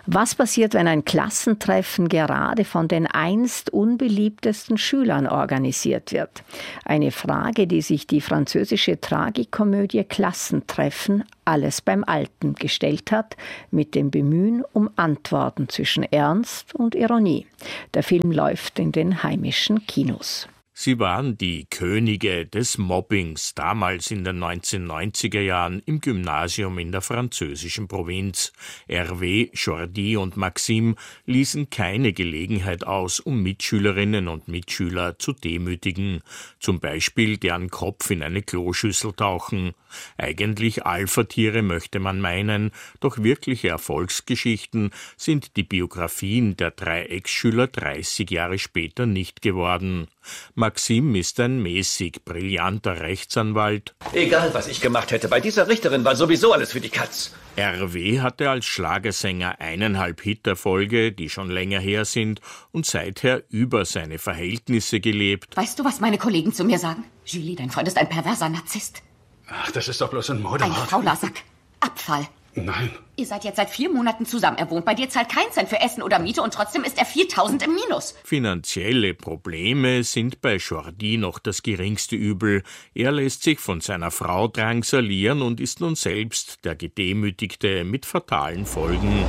Was passiert, wenn ein Klassentreffen gerade von den einst unbeliebtesten Schülern organisiert wird? Eine Frage, die sich die französische Tragikomödie Klassentreffen Alles beim Alten gestellt hat, mit dem Bemühen um Antworten zwischen Ernst und Ironie. Der Film läuft in den heimischen Kinos. Sie waren die Könige des Mobbings, damals in den 1990er Jahren im Gymnasium in der französischen Provinz. Hervé, Jordi und Maxime ließen keine Gelegenheit aus, um Mitschülerinnen und Mitschüler zu demütigen. Zum Beispiel deren Kopf in eine Kloschüssel tauchen. Eigentlich Alpha-Tiere möchte man meinen, doch wirkliche Erfolgsgeschichten sind die Biografien der 3 Ex-Schüler 30 Jahre später nicht geworden. Maxime ist ein mäßig brillanter Rechtsanwalt. Egal, was ich gemacht hätte, bei dieser Richterin war sowieso alles für die Katz. Hervé hatte als Schlagersänger 1,5 Hit-Erfolge, die schon länger her sind, und seither über seine Verhältnisse gelebt. Weißt du, was meine Kollegen zu mir sagen? Julie, dein Freund ist ein perverser Narzisst. Ach, das ist doch bloß ein Modewort. Ein fauler Sack. Abfall. Nein. Ihr seid jetzt seit 4 Monaten zusammen. Er wohnt bei dir, zahlt keinen Cent für Essen oder Miete und trotzdem ist er 4.000 im Minus. Finanzielle Probleme sind bei Jordi noch das geringste Übel. Er lässt sich von seiner Frau drangsalieren und ist nun selbst der Gedemütigte mit fatalen Folgen.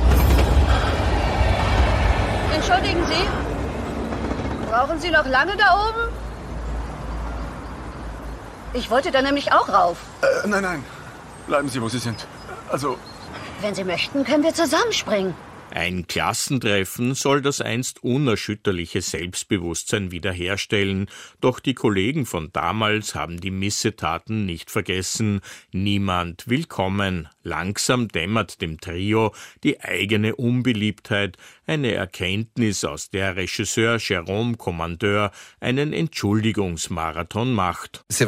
Entschuldigen Sie, brauchen Sie noch lange da oben? Ich wollte da nämlich auch rauf. Nein. Bleiben Sie, wo Sie sind. Also... Wenn Sie möchten, können wir zusammenspringen. Ein Klassentreffen soll das einst unerschütterliche Selbstbewusstsein wiederherstellen. Doch die Kollegen von damals haben die Missetaten nicht vergessen. Niemand will kommen. Langsam dämmert dem Trio die eigene Unbeliebtheit, eine Erkenntnis, aus der Regisseur Jérôme Commandeur einen Entschuldigungsmarathon macht. Es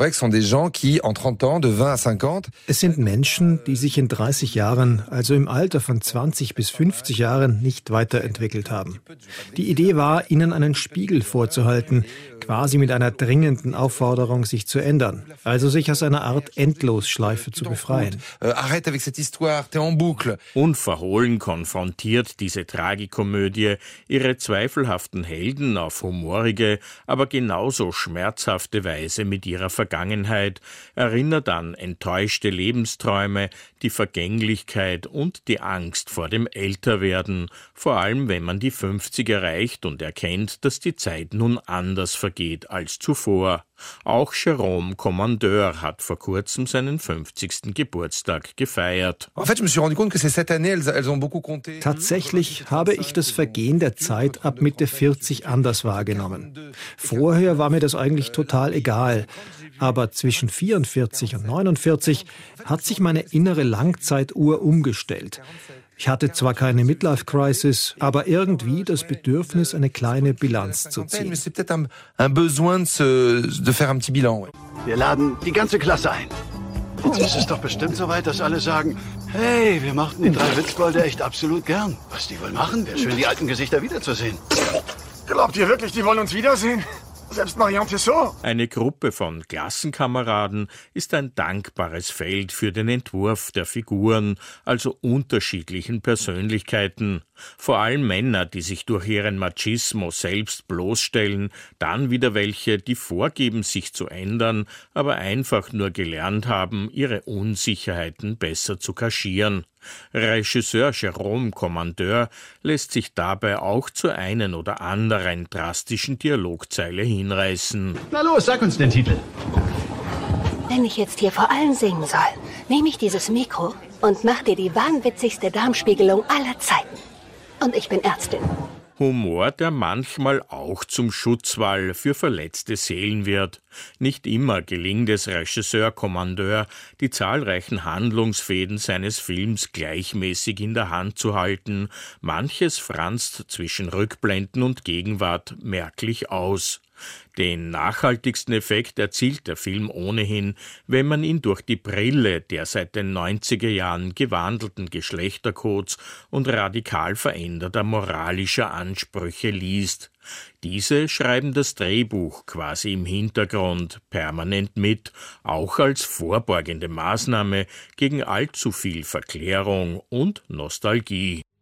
sind Menschen, die sich in 30 Jahren, also im Alter von 20 bis 50 Jahren, nicht weiterentwickelt haben. Die Idee war, ihnen einen Spiegel vorzuhalten, quasi mit einer dringenden Aufforderung, sich zu ändern, also sich aus einer Art Endlosschleife zu befreien. Unverhohlen konfrontiert diese Tragikomödie ihre zweifelhaften Helden auf humorige, aber genauso schmerzhafte Weise mit ihrer Vergangenheit, erinnert an enttäuschte Lebensträume, die Vergänglichkeit und die Angst vor dem Älterwerden, vor allem wenn man die 50 erreicht und erkennt, dass die Zeit nun anders vergeht als zuvor. Auch Jérôme Commandeur hat vor kurzem seinen 50. Geburtstag gefeiert. Tatsächlich habe ich das Vergehen der Zeit ab Mitte 40 anders wahrgenommen. Vorher war mir das eigentlich total egal. Aber zwischen 44 und 49 hat sich meine innere Langzeituhr umgestellt. Ich hatte zwar keine Midlife-Crisis, aber irgendwie das Bedürfnis, eine kleine Bilanz zu ziehen. Wir laden die ganze Klasse ein. Jetzt ist es doch bestimmt soweit, dass alle sagen, hey, wir mochten die 3 Witzbolde echt absolut gern. Was die wohl machen? Wäre schön, die alten Gesichter wiederzusehen. Glaubt ihr wirklich, die wollen uns wiedersehen? Selbst Marion Tissot. Eine Gruppe von Klassenkameraden ist ein dankbares Feld für den Entwurf der Figuren, also unterschiedlichen Persönlichkeiten. Vor allem Männer, die sich durch ihren Machismo selbst bloßstellen, dann wieder welche, die vorgeben, sich zu ändern, aber einfach nur gelernt haben, ihre Unsicherheiten besser zu kaschieren. Regisseur Jérôme Commandeur lässt sich dabei auch zur einen oder anderen drastischen Dialogzeile hinreißen. Na los, sag uns den Titel. Wenn ich jetzt hier vor allen singen soll, nehme ich dieses Mikro und mache dir die wahnwitzigste Darmspiegelung aller Zeiten. Und ich bin Ärztin. Humor, der manchmal auch zum Schutzwall für verletzte Seelen wird. Nicht immer gelingt es Regisseur Commandeur, die zahlreichen Handlungsfäden seines Films gleichmäßig in der Hand zu halten. Manches franzt zwischen Rückblenden und Gegenwart merklich aus. Den nachhaltigsten Effekt erzielt der Film ohnehin, wenn man ihn durch die Brille der seit den 90er Jahren gewandelten Geschlechtercodes und radikal veränderter moralischer Ansprüche liest. Diese schreiben das Drehbuch quasi im Hintergrund permanent mit, auch als vorbeugende Maßnahme gegen allzu viel Verklärung und Nostalgie.